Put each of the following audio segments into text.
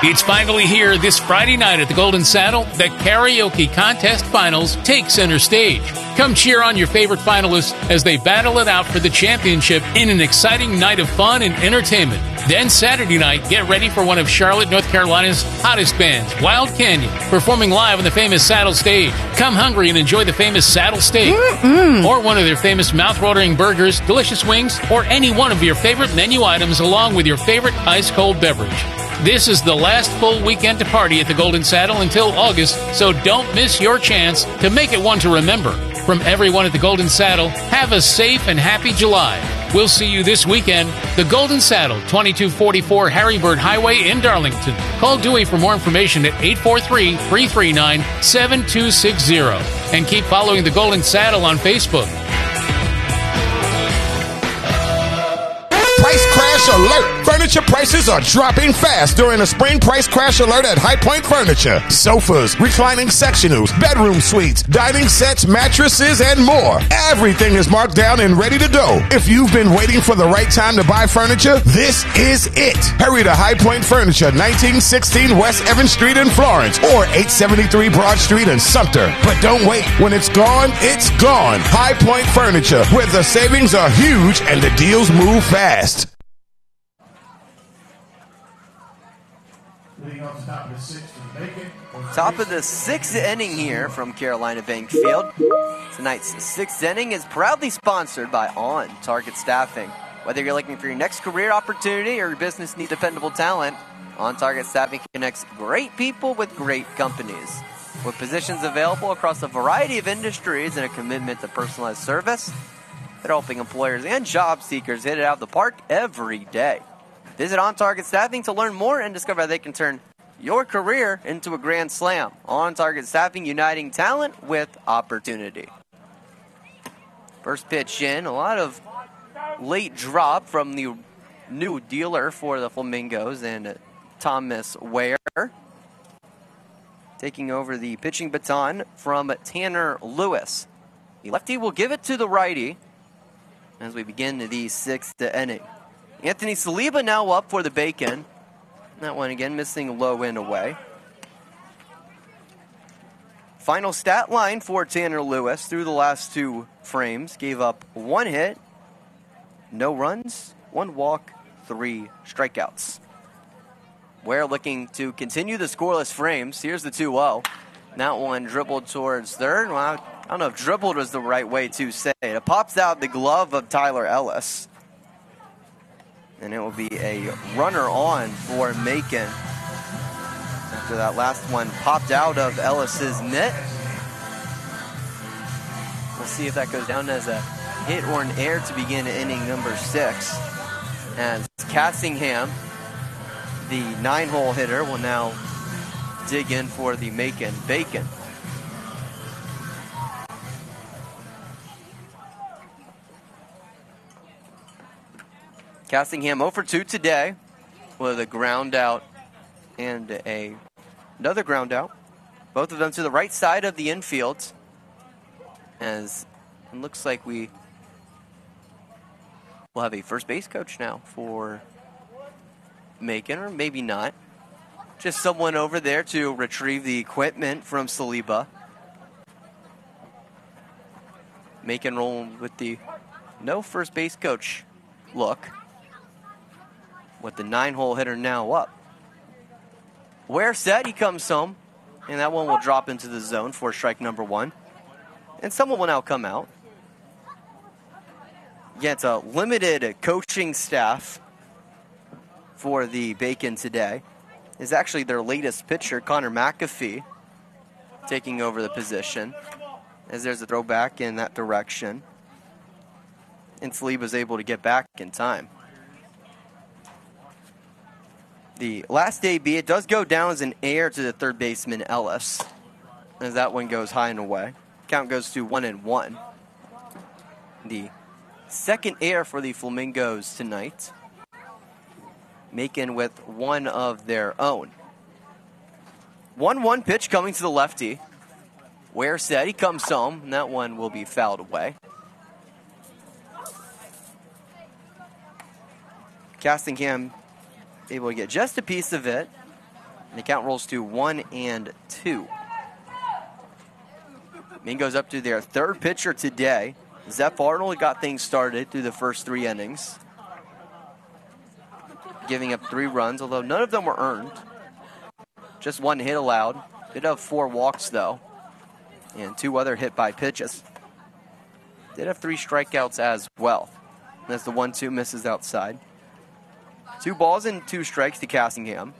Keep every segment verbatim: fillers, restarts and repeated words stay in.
It's finally here this Friday night at the Golden Saddle. The Karaoke Contest Finals take center stage. Come cheer on your favorite finalists as they battle it out for the championship in an exciting night of fun and entertainment. Then Saturday night, get ready for one of Charlotte, North Carolina's hottest bands, Wild Canyon, performing live on the famous Saddle Stage. Come hungry and enjoy the famous Saddle Steak, Mm-mm. or one of their famous mouth-watering burgers, delicious wings, or any one of your favorite menu items along with your favorite ice-cold beverage. This is the last full weekend to party at the Golden Saddle until August, so don't miss your chance to make it one to remember. From everyone at the Golden Saddle, have a safe and happy July. We'll see you this weekend. The Golden Saddle, twenty-two forty-four Harry Bird Highway in Darlington. Call Dewey for more information at eight four three, three three nine, seven two six zero. And keep following the Golden Saddle on Facebook. Price crash alert! Furniture prices are dropping fast during a spring price crash alert at High Point Furniture. Sofas, reclining sectionals, bedroom suites, dining sets, mattresses, and more. Everything is marked down and ready to go. If you've been waiting for the right time to buy furniture, this is it. Hurry to High Point Furniture, nineteen sixteen West Evans Street in Florence, or eight seventy-three Broad Street in Sumter. But don't wait. When it's gone, it's gone. High Point Furniture, where the savings are huge and the deals move fast. Top of the sixth inning here from Carolina Bank Field. Tonight's sixth inning is proudly sponsored by On Target Staffing. Whether you're looking for your next career opportunity or your business needs dependable talent, On Target Staffing connects great people with great companies. With positions available across a variety of industries and a commitment to personalized service, they're helping employers and job seekers hit it out of the park every day. Visit On Target Staffing to learn more and discover how they can turn your career into a grand slam. On Target Staffing, uniting talent with opportunity. First pitch in, a lot of late drop from the new dealer for the Flamingos and Thomas Ware. Taking over the pitching baton from Tanner Lewis. The lefty will give it to the righty as we begin the sixth inning. Anthony Saliba now up for the Bacon. That one again missing low and away. Final stat line for Tanner Lewis through the last two frames. Gave up one hit, no runs, one walk, three strikeouts. Ware looking to continue the scoreless frames. Here's the two oh. That one dribbled towards third. Well, I don't know if dribbled was the right way to say it. It pops out the glove of Tyler Ellis. And it will be a runner on for Macon. After that last one popped out of Ellis's mitt. We'll see if that goes down as a hit or an error to begin inning number six. As Cassingham, the nine-hole hitter, will now dig in for the Macon Bacon. Cassingham oh for two today with a ground out and a another ground out. Both of them to the right side of the infield. As it looks like we will have a first base coach now for Macon, or maybe not. Just someone over there to retrieve the equipment from Saliba. Macon rolling with the no first base coach look. With the nine-hole hitter now up. Ware set, he comes home. And that one will drop into the zone for strike number one. And someone will now come out. Yeah, it's a limited coaching staff for the Bacon today. Is actually their latest pitcher, Connor McAfee, taking over the position. As there's a throwback in that direction. And Saliba was able to get back in time. The last A B, it does go down as an error to the third baseman, Ellis. As that one goes high and away. Count goes to one and one. The second error for the Flamingos tonight. Macon with one of their own. one one pitch coming to the lefty. Ware said he comes home, and that one will be fouled away. Cassingham able to get just a piece of it. And the count rolls to one and two. Maine goes up to their third pitcher today. Zeph Arnold got things started through the first three innings, giving up three runs, although none of them were earned. Just one hit allowed. Did have four walks, though, and two other hit by pitches. Did have three strikeouts as well. As the one two misses outside. Two balls and two strikes to Cassingham.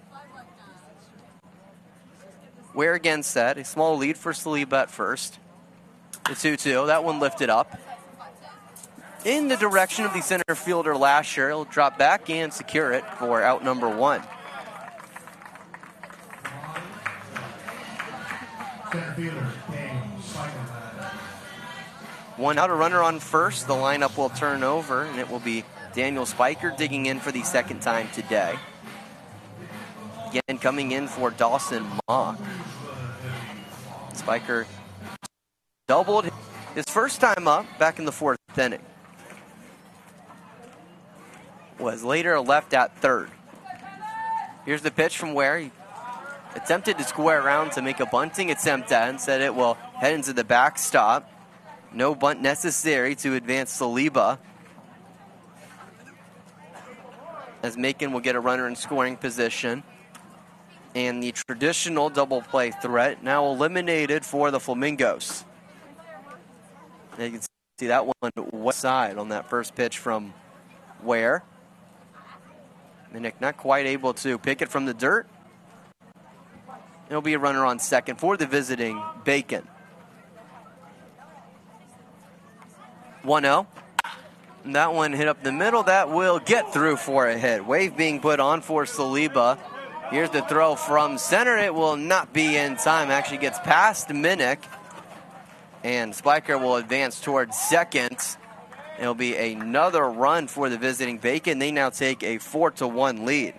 Ware again set. A small lead for Saliba at first. The two two. That one lifted up in the direction of the center fielder Lasher. He'll drop back and secure it for out number one. Center fielder, One out, a runner on first. The lineup will turn over, and it will be Daniel Spiker digging in for the second time today. Again, coming in for Dawson Mock. Spiker doubled his first time up back in the fourth inning. Was later left at third. Here's the pitch from Ware. He attempted to square around to make a bunting attempt at, and said it will head into the backstop. No bunt necessary to advance Saliba, as Macon will get a runner in scoring position. And the traditional double play threat now eliminated for the Flamingos. And you can see that one west side on that first pitch from Ware. Minnick not quite able to pick it from the dirt. It'll be a runner on second for the visiting Bacon. one oh. And that one hit up the middle. That will get through for a hit. Wave being put on for Saliba. Here's the throw from center. It will not be in time. Actually gets past Minnick. And Spiker will advance towards second. It'll be another run for the visiting Bacon. They now take a four to one lead.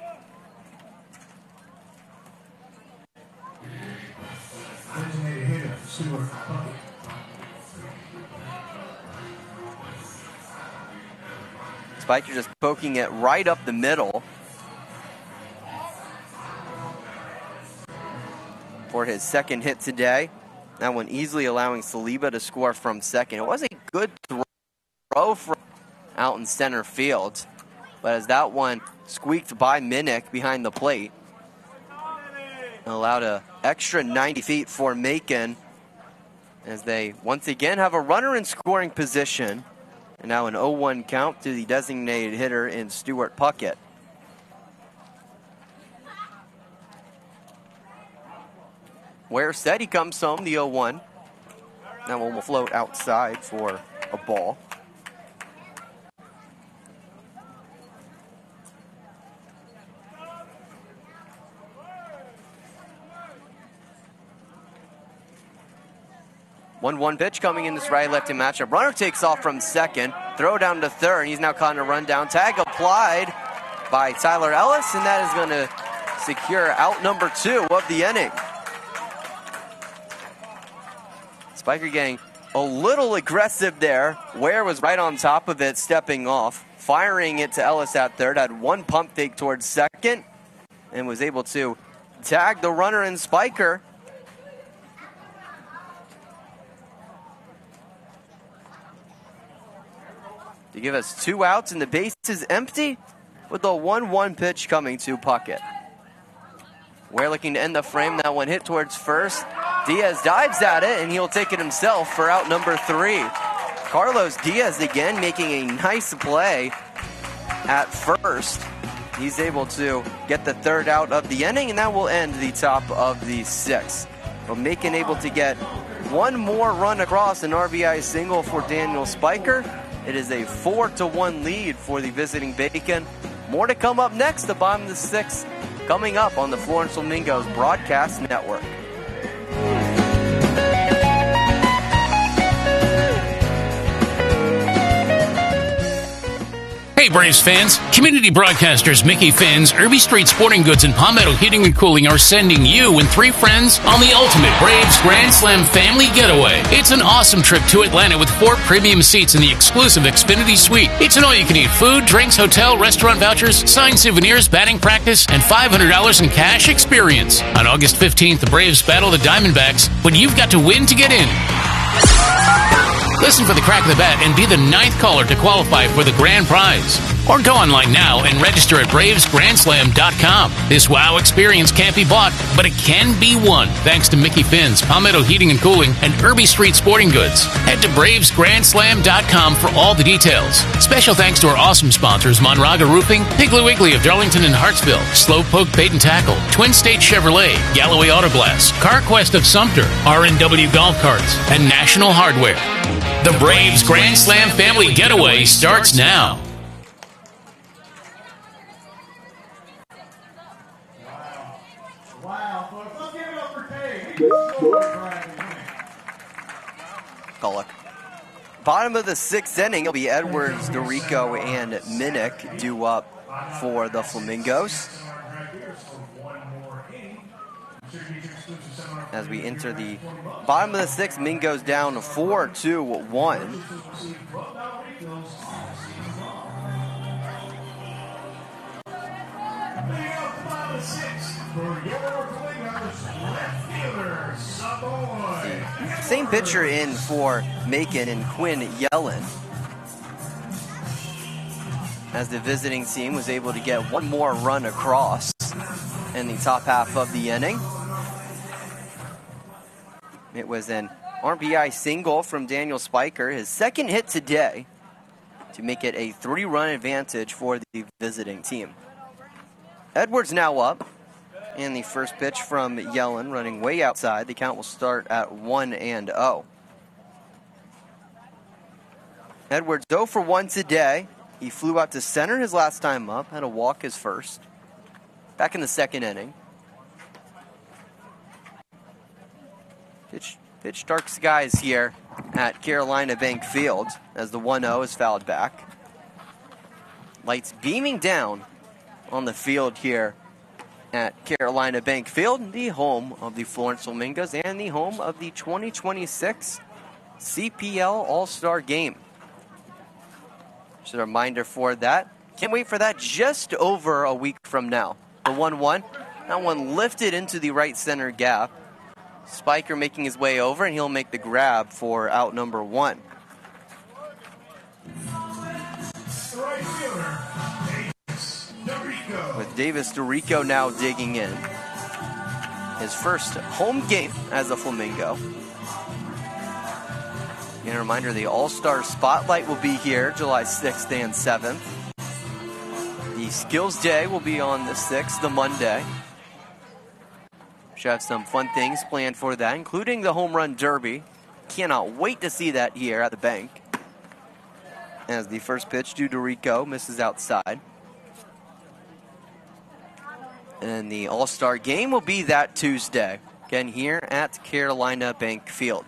Designated hitter, Stuart Puckett. Spiker just poking it right up the middle for his second hit today. That one easily allowing Saliba to score from second. It was a good throw from out in center field, but as that one squeaked by Minnick behind the plate, allowed an extra ninety feet for Macon as they once again have a runner in scoring position. And now an oh one count to the designated hitter in Stuart Puckett. Ware said he comes home, the oh one. That one will float outside for a ball. one one pitch coming in this right-lefty matchup. Runner takes off from second. Throw down to third. He's now caught in a rundown. Tag applied by Tyler Ellis, and that is going to secure out number two of the inning. Spiker getting a little aggressive there. Ware was right on top of it, stepping off. Firing it to Ellis at third. Had one pump fake towards second, and was able to tag the runner in Spiker. To give us two outs and the base is empty with the one one pitch coming to Puckett. Ware looking to end the frame. That one hit towards first. Diaz dives at it, and he'll take it himself for out number three. Carlos Diaz again making a nice play at first. He's able to get the third out of the inning, and that will end the top of the sixth. But Macon able to get one more run across, an R B I single for Daniel Spiker. It is a four to one lead for the visiting Bacon. More to come up next, the bottom of the sixth, coming up on the Florence Flamingos Broadcast Network. Hey, Hey Braves fans, community broadcasters Mickey Finn's, Irby Street Sporting Goods, and Palmetto Heating and Cooling are sending you and three friends on the ultimate Braves Grand Slam family getaway. It's an awesome trip to Atlanta with four premium seats in the exclusive Xfinity Suite. It's an all-you-can-eat food, drinks, hotel, restaurant vouchers, signed souvenirs, batting practice, and five hundred dollars in cash experience. On August fifteenth, the Braves battle the Diamondbacks, but you've got to win to get in. Listen for the crack of the bat and be the ninth caller to qualify for the grand prize. Or go online now and register at Braves Grand Slam dot com. This wow experience can't be bought, but it can be won thanks to Mickey Finn's, Palmetto Heating and Cooling, and Irby Street Sporting Goods. Head to Braves Grand Slam dot com for all the details. Special thanks to our awesome sponsors, Monraga Roofing, Piggly Wiggly of Darlington and Hartsville, Slowpoke Bait and Tackle, Twin State Chevrolet, Galloway Auto Glass, CarQuest of Sumter, R and W Golf Carts, and National Hardware. The Braves Grand Slam family getaway starts now. Gullick. Bottom of the sixth inning, it'll be Edwards, Dorico, and Minnick due up for the Flamingos. As we enter the bottom of the sixth, Min goes down four two one. Same pitcher in for Macon and Quinn Yellen, as the visiting team was able to get one more run across in the top half of the inning. It was an R B I single from Daniel Spiker, his second hit today, to make it a three-run advantage for the visiting team. Edwards now up, and the first pitch from Yellen running way outside. The count will start at one and oh. Edwards oh for one today. He flew out to center his last time up, had a walk his first. Back in the second inning. Pitch, pitch dark skies here at Carolina Bank Field as the one oh is fouled back. Lights beaming down on the field here at Carolina Bank Field, the home of the Florence Flamingos and the home of the twenty twenty-six C P L All-Star Game. Just a reminder for that. Can't wait for that just over a week from now. The one one, that one lifted into the right center gap. Spiker making his way over, and he'll make the grab for out number one. With Davis Dorico now digging in. His first home game as a Flamingo. And a reminder, the All-Star Spotlight will be here July sixth and seventh. The Skills Day will be on the sixth, the Monday. Should have some fun things planned for that, including the Home Run Derby. Cannot wait to see that here at the bank. As the first pitch to Dorico misses outside. And the All-Star Game will be that Tuesday, again here at Carolina Bank Field.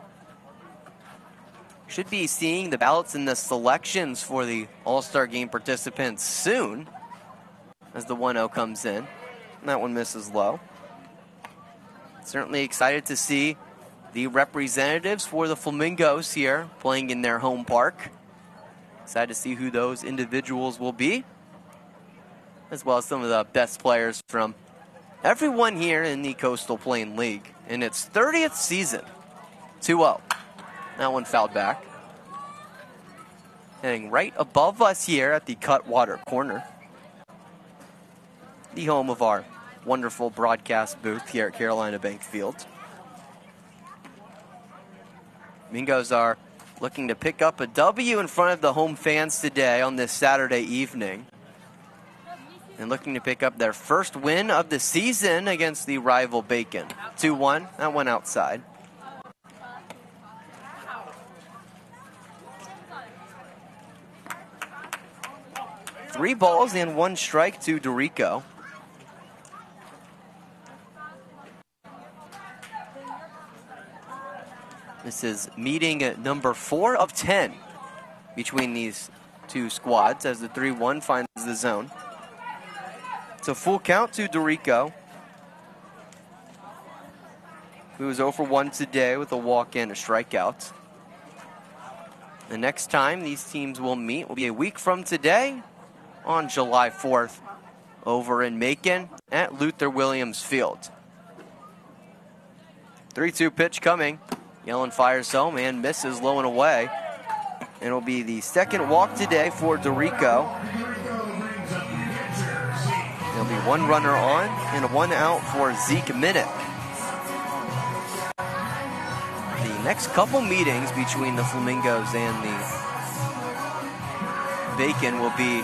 Should be seeing the ballots and the selections for the All-Star Game participants soon, as the one oh comes in. And that one misses low. Certainly excited to see the representatives for the Flamingos here playing in their home park. Excited to see who those individuals will be, as well as some of the best players from everyone here in the Coastal Plain League in its thirtieth season. two oh. That one fouled back. Heading right above us here at the Cutwater corner. The home of our wonderful broadcast booth here at Carolina Bank Field. Mingos are looking to pick up a W in front of the home fans today on this Saturday evening. And looking to pick up their first win of the season against the rival Bacon. two one, that went outside. Three balls and one strike to Dorico. This is meeting number four of ten between these two squads as the three one finds the zone. It's a full count to Dorico, who is zero for one today with a walk and a strikeout. The next time these teams will meet will be a week from today on July fourth over in Macon at Luther Williams Field. three two pitch coming. Yellen fires home and misses low and away. And it'll be the second walk today for Dorico. There'll be one runner on and one out for Zeke Minnick. The next couple meetings between the Flamingos and the Bacon will be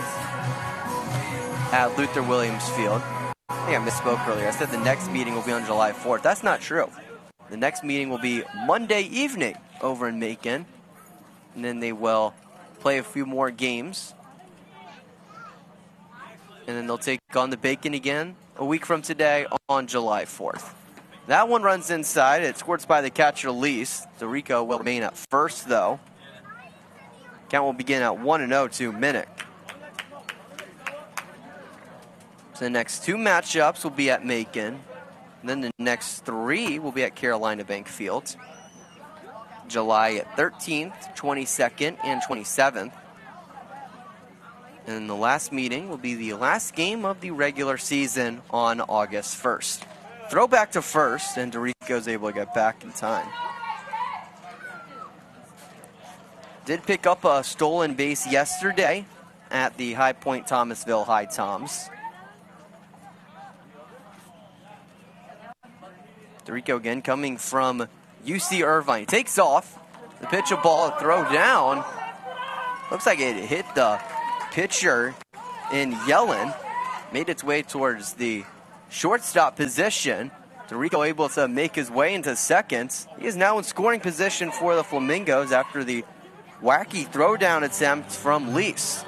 at Luther Williams Field. I think I misspoke earlier. I said the next meeting will be on July fourth. That's not true. The next meeting will be Monday evening over in Macon. And then they will play a few more games. And then they'll take on the Bacon again a week from today on July fourth. That one runs inside. It's scored by the catcher, Lease. Dorico will remain at first, though. Count will begin at one and oh to Minnick. So the next two matchups will be at Macon. And then the next three will be at Carolina Bank Field. July thirteenth, twenty-second, and twenty-seventh. And the last meeting will be the last game of the regular season on August first. Throw back to first, and Dorico's able to get back in time. Did pick up a stolen base yesterday at the High Point Thomasville High Toms. Dorico again coming from U C Irvine. Takes off. The pitch, a ball, a throw down. Looks like it hit the pitcher in Yellen. Made its way towards the shortstop position. Dorico able to make his way into second. He is now in scoring position for the Flamingos after the wacky throwdown attempt from Lease.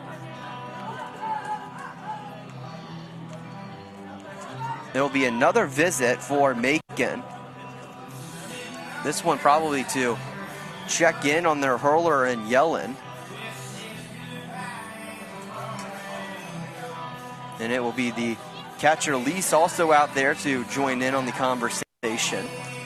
There will be another visit for Macon. This one probably to check in on their hurler in Yellen. And it will be the catcher Lease also out there to join in on the conversation.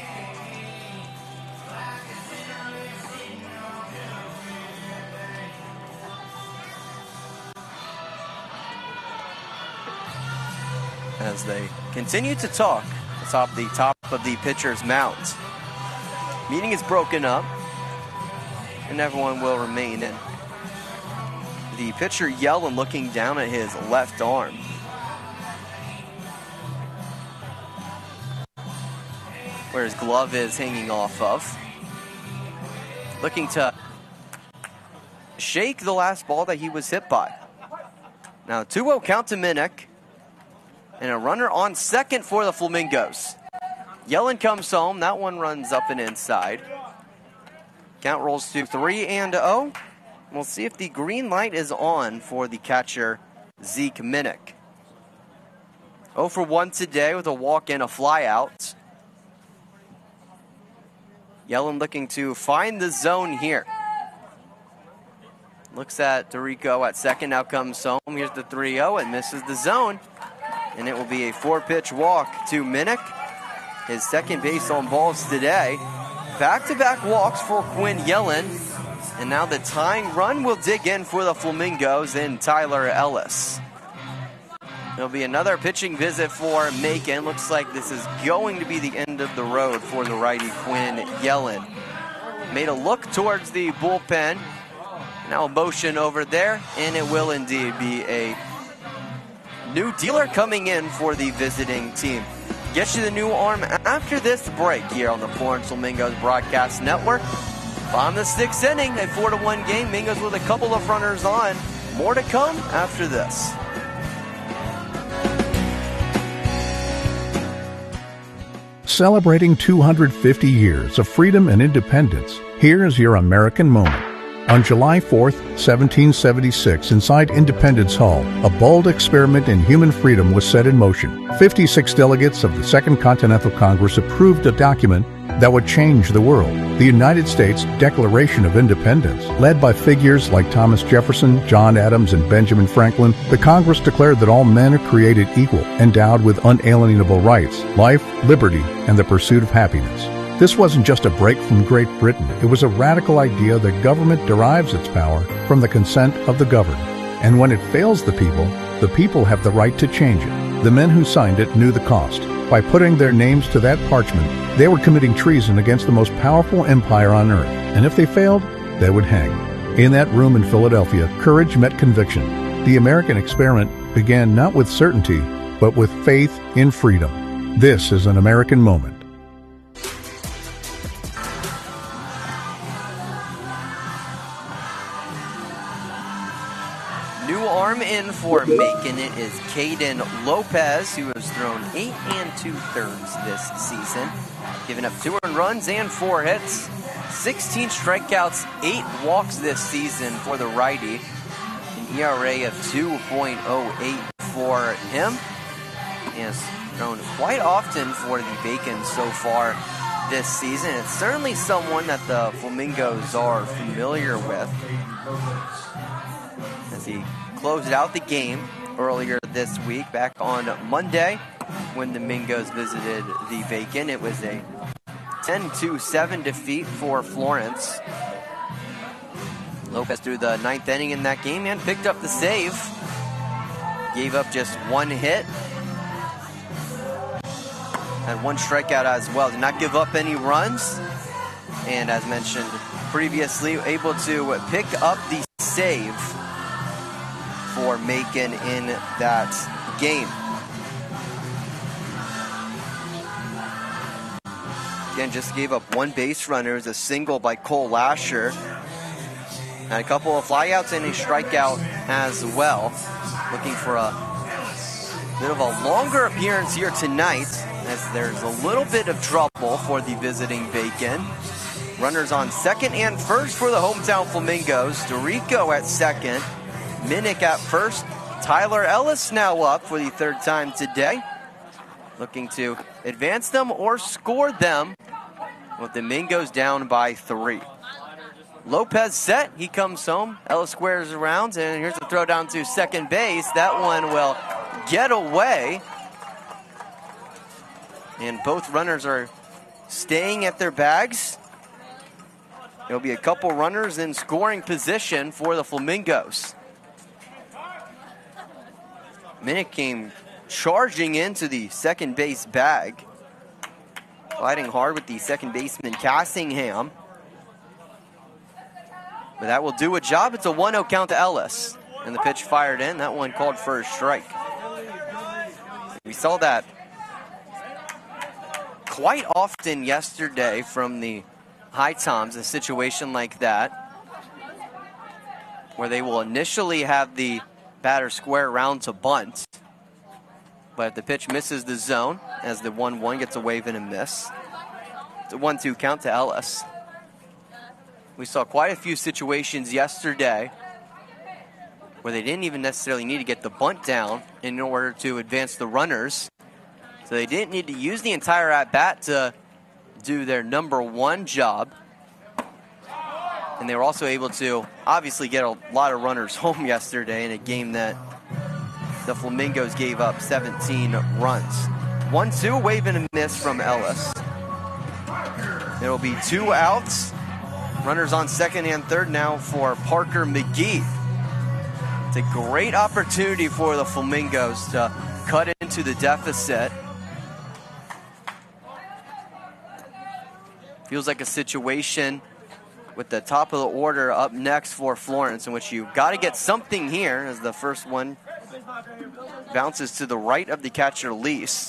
As they continue to talk atop the top of the pitcher's mound. Meeting is broken up, and everyone will remain in. The pitcher Yellen looking down at his left arm. Where his glove is hanging off of. Looking to shake the last ball that he was hit by. Now two oh count to Minnick. And a runner on second for the Flamingos. Yellen comes home. That one runs up and inside. Count rolls to three and oh. We'll see if the green light is on for the catcher, Zeke Minnick. oh for one today with a walk and a fly out. Yellen looking to find the zone here. Looks at Dorico at second. Now comes home. Here's the three oh and misses the zone. And it will be a four-pitch walk to Minnick. His second base on balls today. Back-to-back walks for Quinn Yellen. And now the tying run will dig in for the Flamingos and Tyler Ellis. There'll be another pitching visit for Macon. Looks like this is going to be the end of the road for the righty Quinn Yellen. Made a look towards the bullpen. Now a motion over there, and it will indeed be a new dealer coming in for the visiting team. Get you the new arm after this break here on the Florence Flamingos Broadcast Network. On the sixth inning, a four to one game. Mingos with a couple of runners on. More to come after this. Celebrating two hundred fifty years of freedom and independence, here is your American moment. On July fourth, seventeen seventy-six, inside Independence Hall, a bold experiment in human freedom was set in motion. fifty-six delegates of the Second Continental Congress approved a document that would change the world. The United States Declaration of Independence, led by figures like Thomas Jefferson, John Adams, and Benjamin Franklin, the Congress declared that all men are created equal, endowed with unalienable rights, life, liberty, and the pursuit of happiness. This wasn't just a break from Great Britain. It was a radical idea that government derives its power from the consent of the governed. And when it fails the people, the people have the right to change it. The men who signed it knew the cost. By putting their names to that parchment, they were committing treason against the most powerful empire on earth. And if they failed, they would hang. In that room in Philadelphia, courage met conviction. The American experiment began not with certainty, but with faith in freedom. This is an American moment. In for making it is Caden Lopez, who has thrown eight and two-thirds this season, giving up two earned runs and four hits, sixteen strikeouts, eight walks this season for the righty, an E R A of two point oh eight for him. He has thrown quite often for the Bacons so far this season. It's certainly someone that the Flamingos are familiar with, as he closed out the game earlier this week, back on Monday, when the Mingos visited the Bacon. It was a ten to seven defeat for Florence. Lopez threw the ninth inning in that game and picked up the save. Gave up just one hit. Had one strikeout as well. Did not give up any runs. And as mentioned previously, able to pick up the save for Macon in that game. Again, just gave up one base runner. It was a single by Cole Lasher. And a couple of flyouts and a strikeout as well. Looking for a bit of a longer appearance here tonight, as there's a little bit of trouble for the visiting Bacon. Runners on second and first for the hometown Flamingos. Dorico at second. Minnick at first. Tyler Ellis now up for the third time today, looking to advance them or score them, with the Mingos down by three. Lopez set. He comes home. Ellis squares around, and here's the throw down to second base. That one will get away. And both runners are staying at their bags. There'll be a couple runners in scoring position for the Flamingos. Minnick came charging into the second base bag, fighting hard with the second baseman Cassingham. But that will do a job. It's a one oh count to Ellis. And the pitch fired in. That one called for a strike. We saw that quite often yesterday from the High Toms, a situation like that, where they will initially have the batter square round to bunt, but the pitch misses the zone as the one one gets a wave and a miss. It's a one two count to Ellis. We saw quite a few situations yesterday where they didn't even necessarily need to get the bunt down in order to advance the runners. So they didn't need to use the entire at-bat to do their number one job. And they were also able to obviously get a lot of runners home yesterday in a game that the Flamingos gave up seventeen runs. one two, wave and a miss from Ellis. There will be two outs. Runners on second and third now for Parker McGee. It's a great opportunity for the Flamingos to cut into the deficit. Feels like a situation with the top of the order up next for Florence, in which you've got to get something here, as the first one bounces to the right of the catcher, Lease.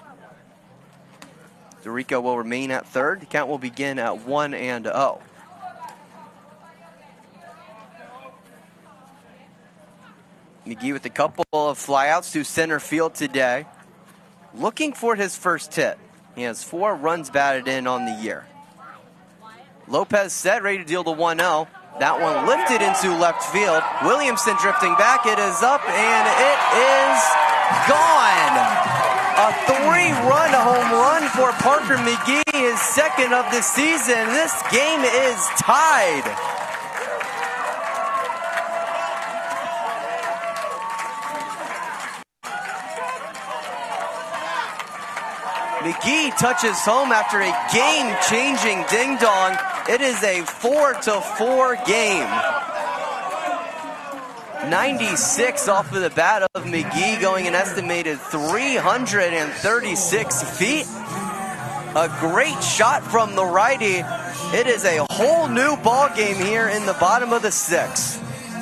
Dorico will remain at third. The count will begin at one and oh. McGee with a couple of flyouts to center field today, looking for his first hit. He has four runs batted in on the year. Lopez set, ready to deal the one oh. That one lifted into left field. Williamson drifting back. It is up, and it is gone. A three-run home run for Parker McGee, his second of the season. This game is tied. McGee touches home after a game-changing ding-dong. It is a four to four game. ninety-six off of the bat of McGee, going an estimated three hundred thirty-six feet. A great shot from the righty. It is a whole new ball game here in the bottom of the sixth.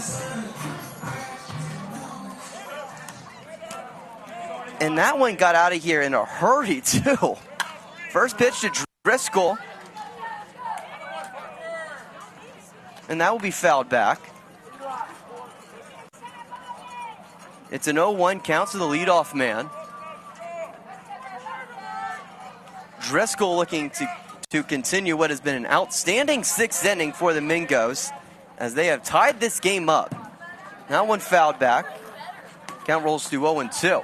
And that one got out of here in a hurry, too. First pitch to Driscoll. And that will be fouled back. It's an oh one count to the leadoff man. Driscoll looking to, to continue what has been an outstanding sixth inning for the Mingos, as they have tied this game up. That one fouled back. Count rolls to oh and two.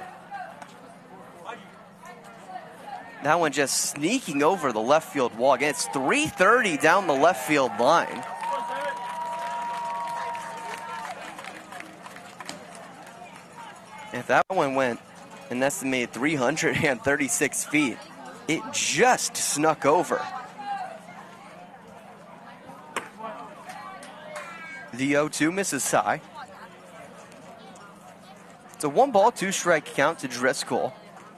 That one just sneaking over the left field wall. Again, it's three thirty down the left field line. If that one went an estimated three hundred thirty-six feet, it just snuck over. The oh two misses high. It's a one ball, two strike count to Driscoll.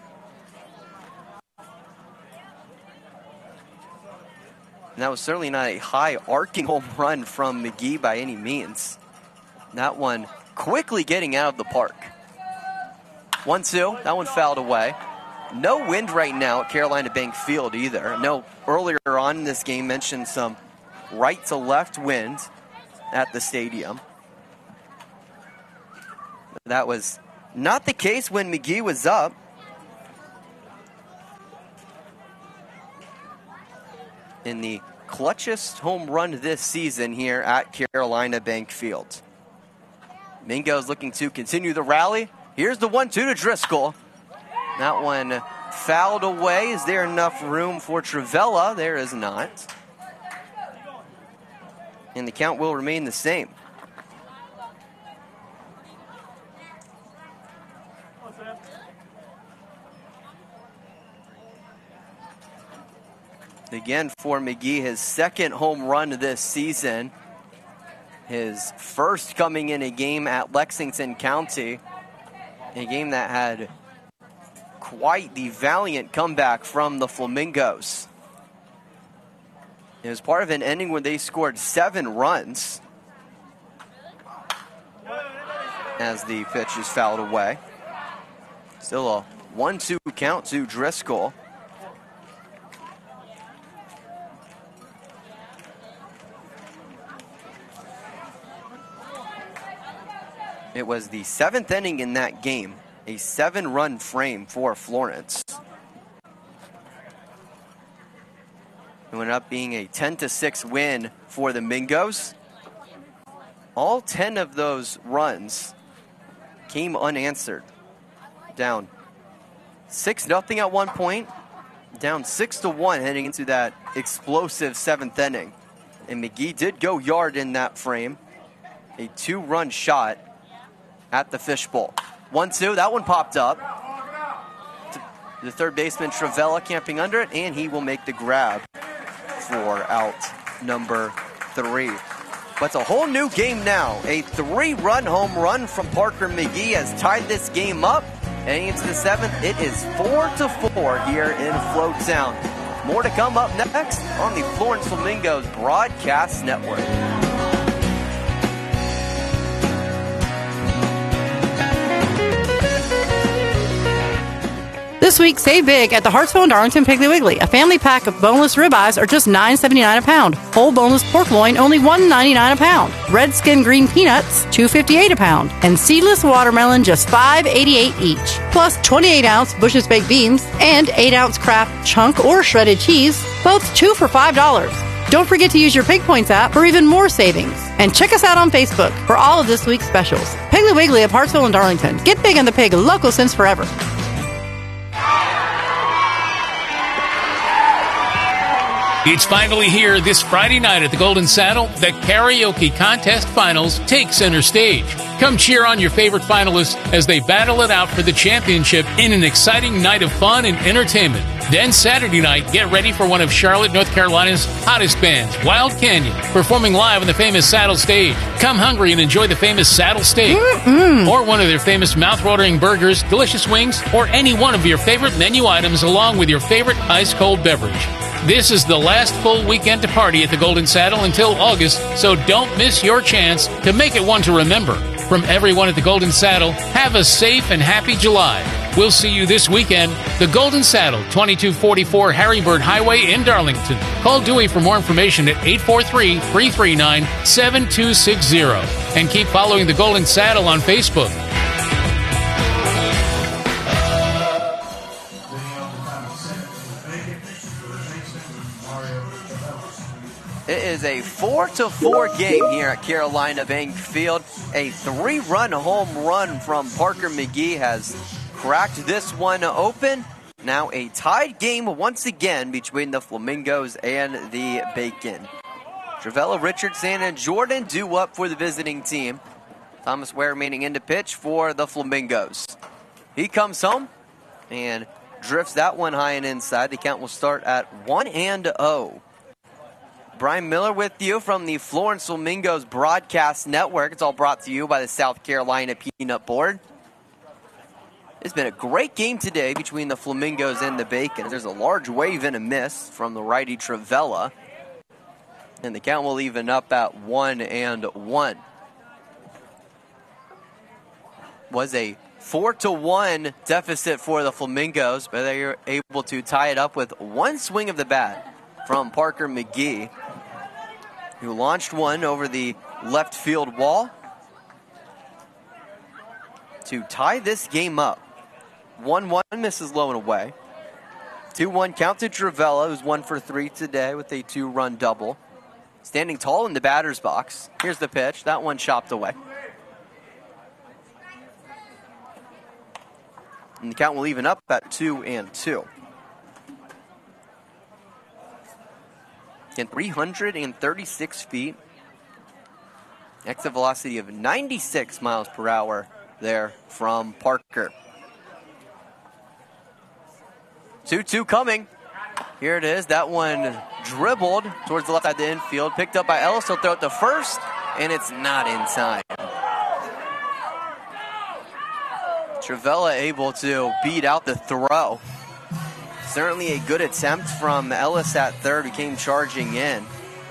And that was certainly not a high arcing home run from McGee by any means. That one quickly getting out of the park. one two, that one fouled away. No wind right now at Carolina Bank Field either. No, earlier on in this game mentioned some right to left wind at the stadium. That was not the case when McGee was up. In the clutchest home run this season here at Carolina Bank Field. Mingos looking to continue the rally. Here's the one two to Driscoll. That one fouled away. Is there enough room for Travella? There is not. And the count will remain the same. Again for McGee, his second home run this season. His first coming in a game at Lexington County. A game that had quite the valiant comeback from the Flamingos. It was part of an inning where they scored seven runs. As the pitch is fouled away. Still a one two count to Driscoll. It was the seventh inning in that game, a seven-run frame for Florence. It ended up being a ten to six win for the Mingos. All ten of those runs came unanswered. Down six nothing at one point, down six to one heading into that explosive seventh inning. And McGee did go yard in that frame. A two-run shot at the fishbowl. one two, that one popped up. The third baseman, Travella, camping under it, and he will make the grab for out number three. But it's a whole new game now. A three-run home run from Parker McGee has tied this game up. Heading into the seventh, it is four to four here in Floattown. More to come up next on the Florence Flamingos Broadcast Network. This week, save big at the Hartsville and Darlington Piggly Wiggly. A family pack of boneless ribeyes are just nine seventy-nine a pound. Whole boneless pork loin, only one ninety-nine a pound. Red skin green peanuts, two fifty-eight a pound. And seedless watermelon, just five eighty-eight each. Plus twenty-eight ounce Bush's baked beans and eight ounce Kraft chunk or shredded cheese, both two for five dollars. Don't forget to use your Pig Points app for even more savings. And check us out on Facebook for all of this week's specials. Piggly Wiggly of Hartsville and Darlington. Get big on the pig, local since forever. It's finally here this Friday night at the Golden Saddle. The Karaoke Contest Finals take center stage. Come cheer on your favorite finalists as they battle it out for the championship in an exciting night of fun and entertainment. Then Saturday night, get ready for one of Charlotte, North Carolina's hottest bands, Wild Canyon, performing live on the famous Saddle Stage. Come hungry and enjoy the famous Saddle Steak, Mm-mm. or one of their famous mouth-watering burgers, delicious wings, or any one of your favorite menu items along with your favorite ice-cold beverage. This is the last full weekend to party at the Golden Saddle until August, so don't miss your chance to make it one to remember. From everyone at the Golden Saddle, have a safe and happy July. We'll see you this weekend. The Golden Saddle, twenty-two forty-four Harrybird Highway in Darlington. Call Dewey for more information at eight four three, three three nine, seven two six zero. And keep following the Golden Saddle on Facebook. It is a four to four game here at Carolina Bank Field. A three-run home run from Parker McGee has cracked this one open. Now a tied game once again between the Flamingos and the Bacon. Travella Richardson and Jordan due up for the visiting team. Thomas Ware remaining in to pitch for the Flamingos. He comes home and drifts that one high and inside. The count will start at one and oh. Brian Miller with you from the Florence Flamingos Broadcast Network. It's all brought to you by the South Carolina Peanut Board. It's been a great game today between the Flamingos and the Bacon. There's a large wave and a miss from the righty Travella. And the count will even up at one and one. Was a four to one deficit for the Flamingos, but they were able to tie it up with one swing of the bat from Parker McGee, who launched one over the left field wall to tie this game up. one one misses low and away. two one count to Travella, who's one for three today with a two-run double. Standing tall in the batter's box. Here's the pitch. That one chopped away. And the count will even up at two and two. And three hundred thirty-six feet. Exit velocity of ninety-six miles per hour there from Parker. two two coming. Here it is. That one dribbled towards the left side of the infield. Picked up by Ellis. He'll throw it to first, and it's not in time. Travella able to beat out the throw. Certainly a good attempt from Ellis at third, who came charging in.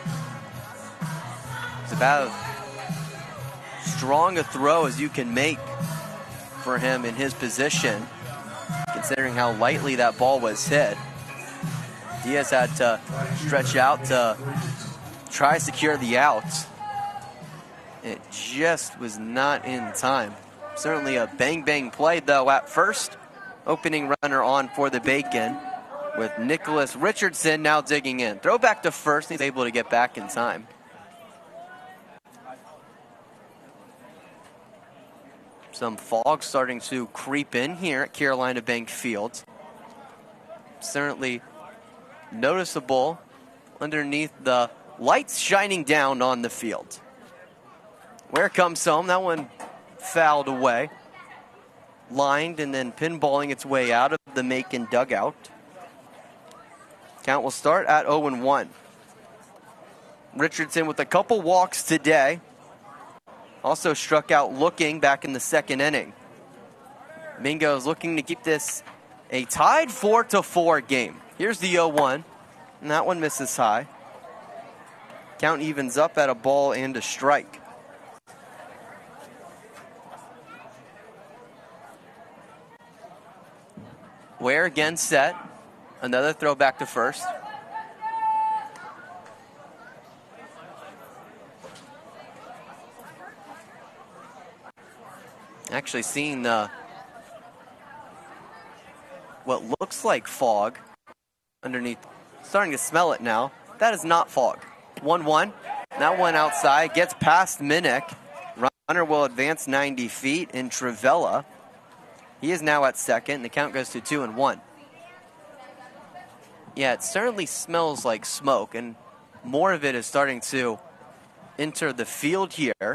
It's about as strong a throw as you can make for him in his position, considering how lightly that ball was hit. Diaz had to stretch out to try to secure the out. It just was not in time. Certainly a bang-bang play, though, at first. Opening runner on for the Bacon, with Nicholas Richardson now digging in. Throw back to first. He's able to get back in time. Some fog starting to creep in here at Carolina Bank Field. Certainly noticeable underneath the lights shining down on the field. Where comes home? That one fouled away. Lined and then pinballing its way out of the Macon dugout. Count will start at oh and one. Richardson with a couple walks today. Also struck out looking back in the second inning. Mingo's looking to keep this a tied four to four game. Here's the oh one, and that one misses high. Count evens up at a ball and a strike. Ware again set. Another throw back to first. Actually seeing the what looks like fog underneath. Starting to smell it now. That is not fog. one one. That one outside. Gets past Minnick. Runner will advance ninety feet in Travella. He is now at second. The count goes to two and one. Yeah, it certainly smells like smoke, and more of it is starting to enter the field here.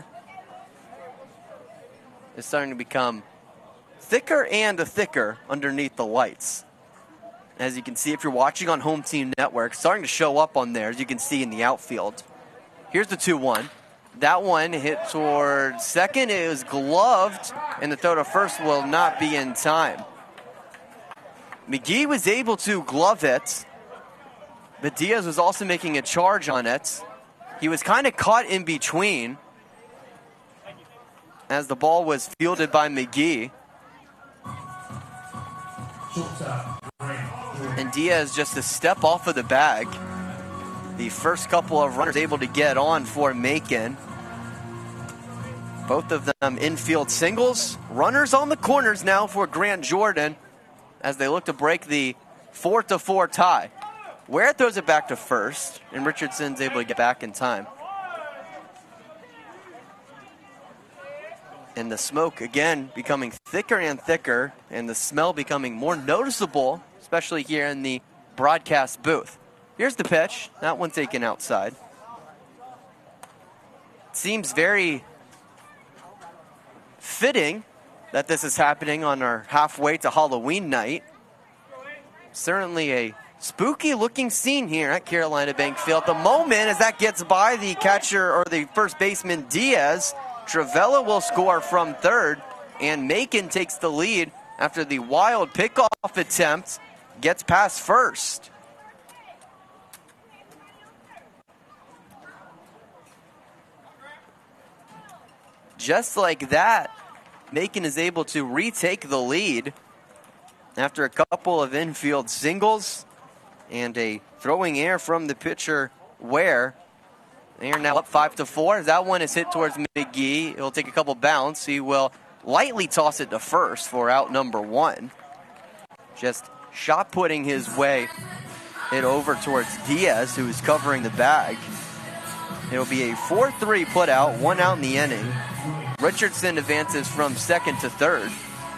It's starting to become thicker and thicker underneath the lights. As you can see, if you're watching on Home Team Network, starting to show up on there, as you can see in the outfield. Here's the two one. That one hit toward second. It was gloved, and the throw to first will not be in time. McGee was able to glove it, but Diaz was also making a charge on it. He was kind of caught in between as the ball was fielded by McGee. And Diaz just a step off of the bag. The first couple of runners able to get on for Macon. Both of them infield singles. Runners on the corners now for Grant Jordan as they look to break the four to four tie. Ware throws it back to first, and Richardson's able to get back in time. And the smoke, again, becoming thicker and thicker, and the smell becoming more noticeable, especially here in the broadcast booth. Here's the pitch. That one taken outside. Seems very fitting that this is happening on our halfway to Halloween night. Certainly a spooky-looking scene here at Carolina Bank Field. The moment as that gets by the catcher or the first baseman Diaz, Travella will score from third, and Macon takes the lead after the wild pickoff attempt gets past first. Just like that, Macon is able to retake the lead after a couple of infield singles and a throwing error from the pitcher, Ware. They are now up five to four. That one is hit towards McGee. It'll take a couple bounce. He will lightly toss it to first for out number one. Just shot putting his way it over towards Diaz, who is covering the bag. It'll be a four three put out, one out in the inning. Richardson advances from second to third.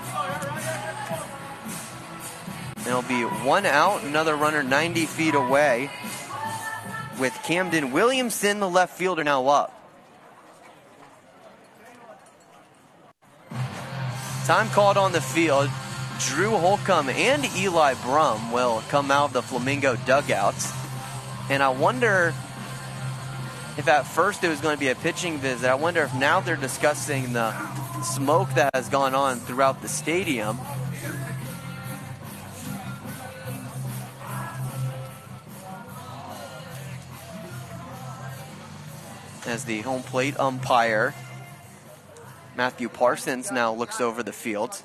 It'll be one out, another runner ninety feet away, with Camden Williamson, the left fielder, now up. Time called on the field. Drew Holcomb and Eli Brum will come out of the Flamingo dugouts. And I wonder if at first it was going to be a pitching visit. I wonder if now they're discussing the smoke that has gone on throughout the stadium. As the home plate umpire, Matthew Parsons, now looks over the field.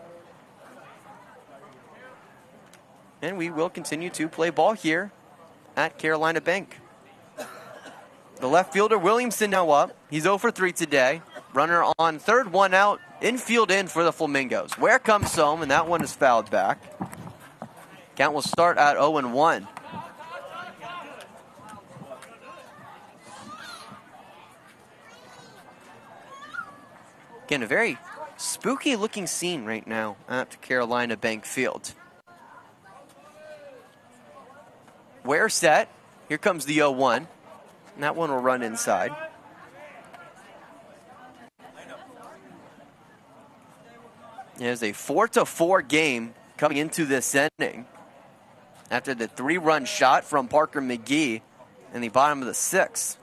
And we will continue to play ball here at Carolina Bank. The left fielder, Williamson, now up. He's zero for three today. Runner on third, one out. Infield in for the Flamingos. Ware comes home, and that one is fouled back. Count will start at oh and one. Again, a very spooky looking scene right now at Carolina Bank Field. Ware set. Here comes the oh one. And that one will run inside. It is a four to four game coming into this inning after the three-run shot from Parker McGee in the bottom of the sixth.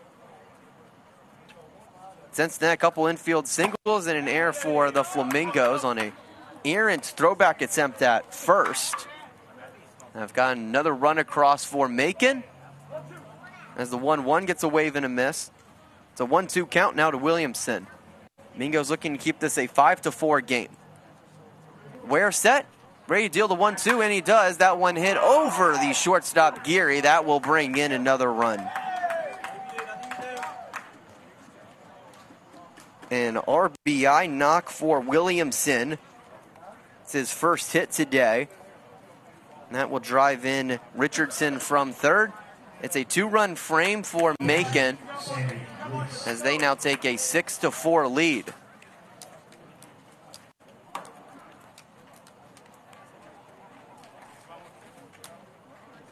Since then, a couple infield singles and an error for the Flamingos on a errant throwback attempt at first. I've got another run across for Macon as the one one gets a wave and a miss. It's a one two count now to Williamson. Mingo's looking to keep this a five to four game. Ware set, ready to deal the one two, and he does. That one hit over the shortstop Geary. That will bring in another run. An R B I knock for Williamson. It's his first hit today. And that will drive in Richardson from third. It's a two-run frame for Macon as they now take a six to four lead.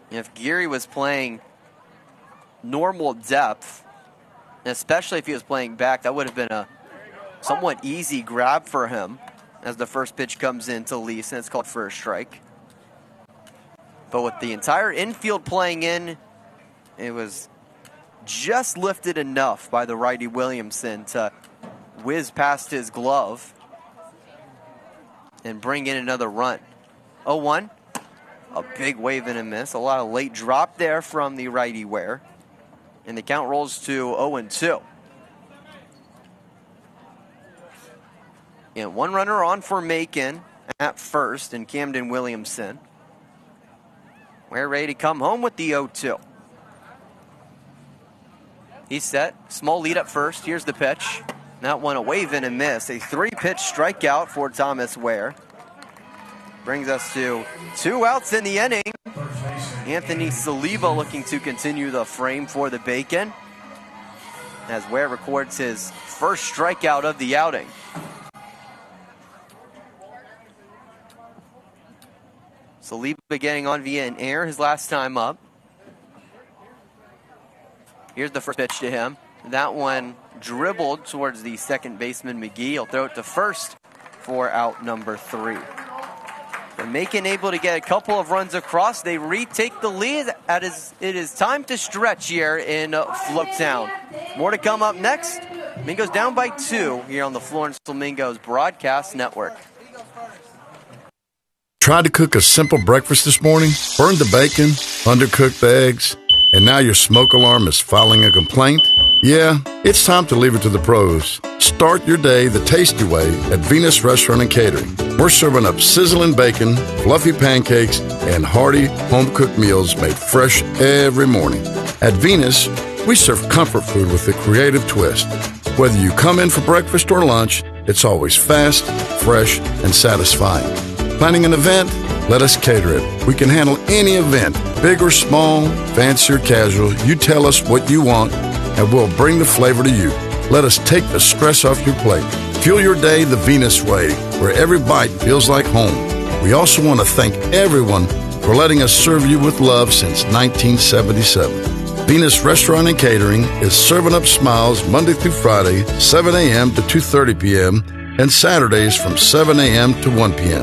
If Geary was playing normal depth, especially if he was playing back, that would have been a somewhat easy grab for him as the first pitch comes in to Lease, and it's called for a strike. But with the entire infield playing in, it was just lifted enough by the righty Williamson to whiz past his glove and bring in another run. oh one. A big wave and a miss. A lot of late drop there from the righty Ware. And the count rolls to oh and two. And one runner on for Macon at first, and Camden Williamson. Ware ready to come home with the oh two. He's set. Small lead up first. Here's the pitch. That one a wave and a miss. A three-pitch strikeout for Thomas Ware. Brings us to two outs in the inning. Anthony Saliba looking to continue the frame for the Bacon as Ware records his first strikeout of the outing. Saliba getting on via an error his last time up. Here's the first pitch to him. That one dribbled towards the second baseman McGee. He'll throw it to first for out number three. And Macon able to get a couple of runs across. They retake the lead. It is time to stretch here in Floattown. More to come up next. Flamingos down by two here on the Florence Flamingos Broadcast Network. Tried to cook a simple breakfast this morning? Burned the bacon, undercooked the eggs, and now your smoke alarm is filing a complaint? Yeah, it's time to leave it to the pros. Start your day the tasty way at Venus Restaurant and Catering. We're serving up sizzling bacon, fluffy pancakes, and hearty home-cooked meals made fresh every morning. At Venus, we serve comfort food with a creative twist. Whether you come in for breakfast or lunch, it's always fast, fresh, and satisfying. Planning an event? Let us cater it. We can handle any event, big or small, fancy or casual. You tell us what you want, and we'll bring the flavor to you. Let us take the stress off your plate. Fuel your day the Venus way, where every bite feels like home. We also want to thank everyone for letting us serve you with love since nineteen seventy-seven. Venus Restaurant and Catering is serving up smiles Monday through Friday, seven a.m. to two thirty p.m., and Saturdays from seven a.m. to one p.m.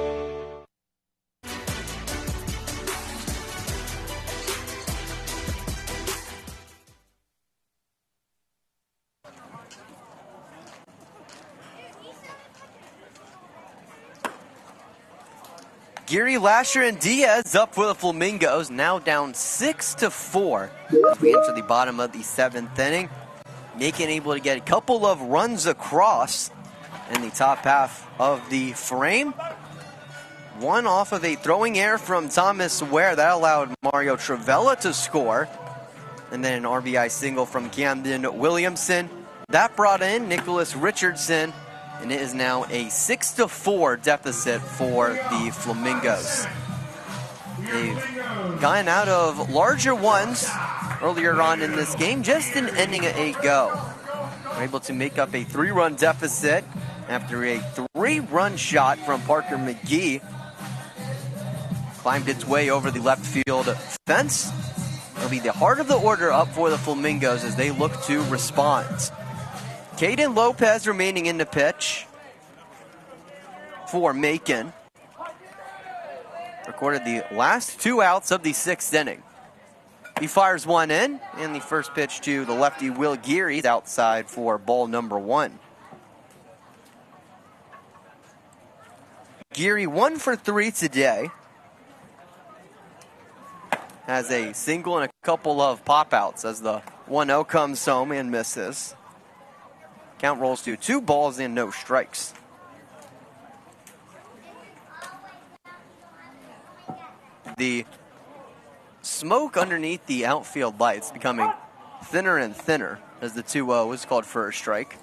Geary, Lasher, and Diaz up for the Flamingos, now down six to four as we enter the bottom of the seventh inning. Macon able to get a couple of runs across in the top half of the frame. One off of a throwing error from Thomas Ware that allowed Mario Travella to score. And then an R B I single from Camden Williamson. That brought in Nicholas Richardson. And it is now a six to four deficit for the Flamingos. They've gotten out of larger ones earlier on in this game, just an inning ago. They're able to make up a three-run deficit after a three-run shot from Parker McGee climbed its way over the left field fence. It'll be the heart of the order up for the Flamingos as they look to respond. Caden Lopez remaining in the pitch for Macon. Recorded the last two outs of the sixth inning. He fires one in, and the first pitch to the lefty Will Geary outside for ball number one. Geary one for three today. Has a single and a couple of pop-outs as the one oh comes home and misses. Count rolls to two balls and no strikes. The smoke underneath the outfield lights becoming thinner and thinner as the two oh is called for a strike.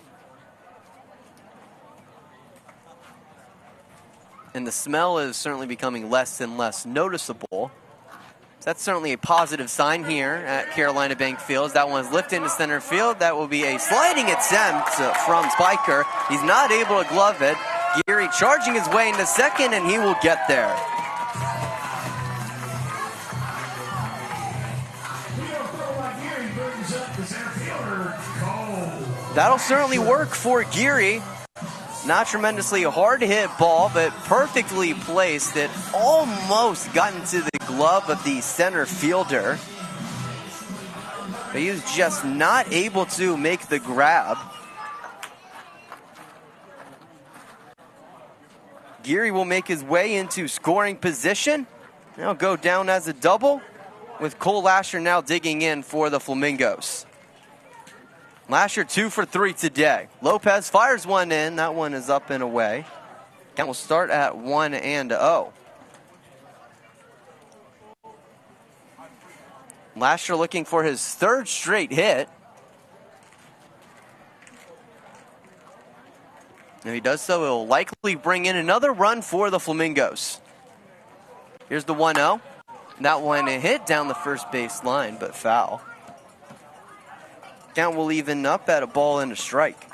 And the smell is certainly becoming less and less noticeable. That's certainly a positive sign here at Carolina Bank Field. That one's lifted into center field. That will be a sliding attempt from Spiker. He's not able to glove it. Geary charging his way into second, and he will get there. That'll certainly work for Geary. Not tremendously hard hit ball, but perfectly placed. It almost got into the glove of the center fielder. But he was just not able to make the grab. Geary will make his way into scoring position. Now go down as a double, with Cole Lasher now digging in for the Flamingos. Lasher two for three today. Lopez fires one in. That one is up and away. Count will start at one and oh. Lasher looking for his third straight hit. If he does so, he'll likely bring in another run for the Flamingos. Here's the one oh. That one hit down the first base line, but foul. Count will even up at a ball and a strike.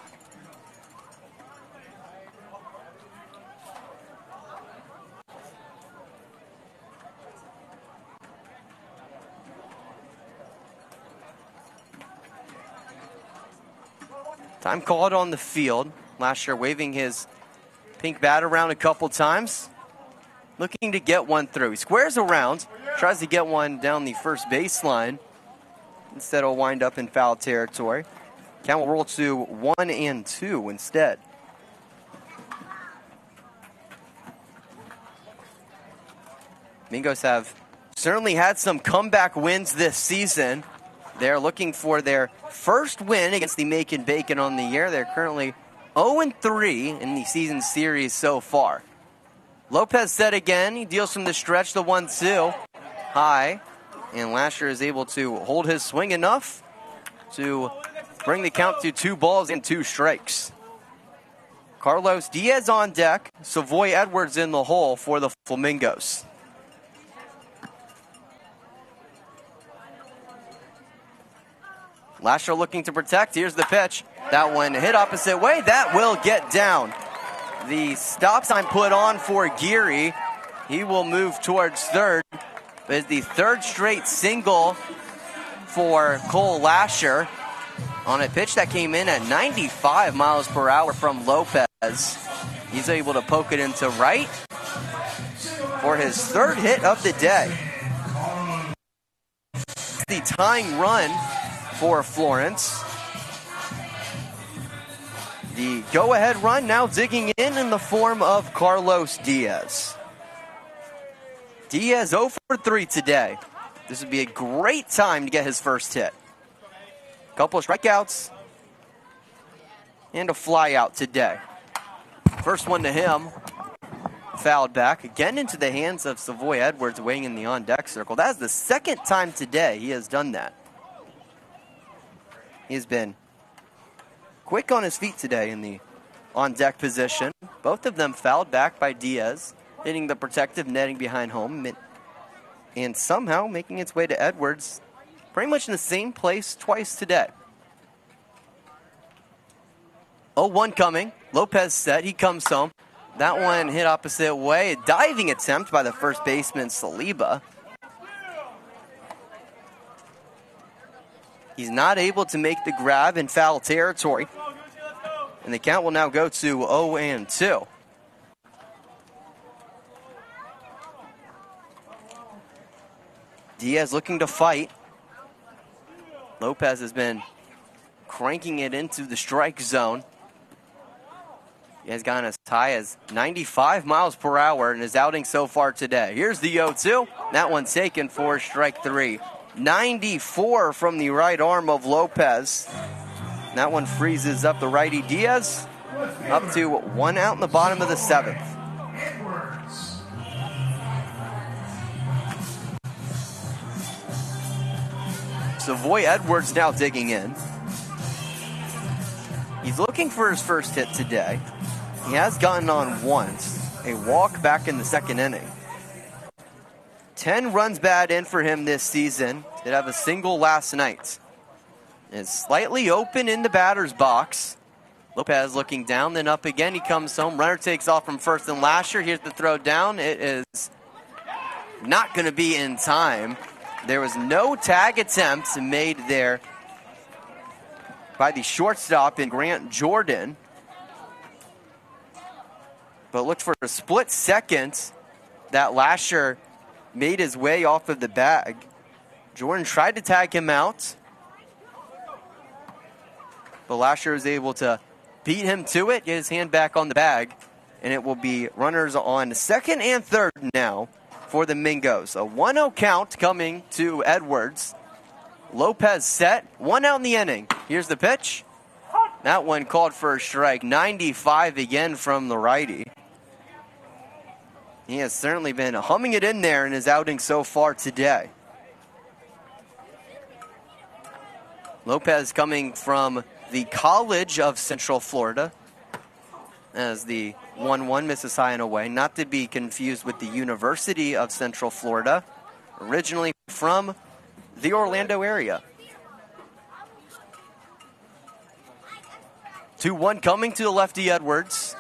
Time called on the field. Lasher waving his pink bat around a couple times. Looking to get one through. He squares around, tries to get one down the first baseline. Instead, it'll wind up in foul territory. Count will roll to one and two instead. Mingos have certainly had some comeback wins this season. They're looking for their first win against the Macon Bacon on the year. They're currently oh and three in the season series so far. Lopez set again. He deals from the stretch, the one two high. And Lasher is able to hold his swing enough to bring the count to two balls and two strikes. Carlos Diaz on deck. Savoy Edwards in the hole for the Flamingos. Lasher looking to protect. Here's the pitch. That one hit opposite way. That will get down. The stop sign put on for Geary. He will move towards third. But it's the third straight single for Cole Lasher on a pitch that came in at ninety-five miles per hour from Lopez. He's able to poke it into right for his third hit of the day. The tying run for Florence. The go-ahead run now digging in in the form of Carlos Diaz. Diaz oh for three today. This would be a great time to get his first hit. Couple of strikeouts and a fly out today. First one to him. Fouled back again into the hands of Savoy Edwards weighing in the on-deck circle. That is the second time today he has done that. He has been quick on his feet today in the on-deck position. Both of them fouled back by Diaz, hitting the protective netting behind home, and somehow making its way to Edwards, pretty much in the same place twice today. oh one coming. Lopez set. He comes home. That one hit opposite way. A diving attempt by the first baseman, Saliba. He's not able to make the grab in foul territory. And the count will now go to oh and two. Diaz looking to fight. Lopez has been cranking it into the strike zone. He has gone as high as ninety-five miles per hour in his outing so far today. Here's the oh two. That one's taken for strike three. ninety-four from the right arm of Lopez. That one freezes up the righty Diaz. Up to one out in the bottom of the seventh. Savoy Edwards now digging in. He's looking for his first hit today. He has gotten on once. A walk back in the second inning. Ten runs bad in for him this season. Did have a single last night. It's slightly open in the batter's box. Lopez looking down, then up again. He comes home. Runner takes off from first and Lasher. Here's the throw down. It is not going to be in time. There was no tag attempt made there by the shortstop in Grant Jordan. But looked for a split second. That Lasher made his way off of the bag. Jordan tried to tag him out, but Lasher was able to beat him to it, get his hand back on the bag, and it will be runners on second and third now for the Mingos. A one oh count coming to Edwards. Lopez set, one out in the inning. Here's the pitch. That one called for a strike. ninety-five again from the righty. He has certainly been humming it in there in his outing so far today. Lopez coming from the College of Central Florida as the one one misses high and away. Not to be confused with the University of Central Florida, originally from the Orlando area. two one coming to the lefty Edwards.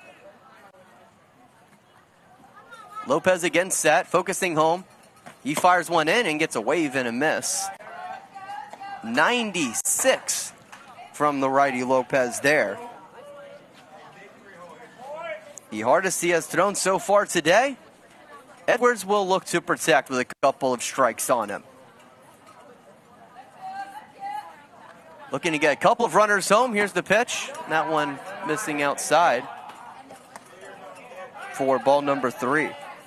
Lopez again set, focusing home. He fires one in and gets a wave and a miss. ninety-six from the righty Lopez there. The hardest he has thrown so far today. Edwards will look to protect with a couple of strikes on him. Looking to get a couple of runners home. Here's the pitch. That one missing outside for ball number three.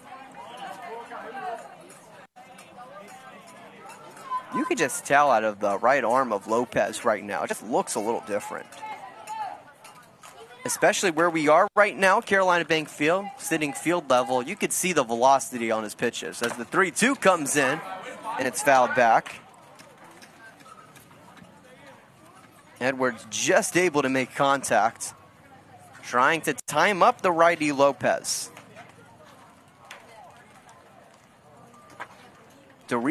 You could just tell out of the right arm of Lopez right now. It just looks a little different. Especially where we are right now, Carolina Bank Field, sitting field level. You could see the velocity on his pitches as the three two comes in and it's fouled back. Edwards just able to make contact, trying to time up the righty Lopez.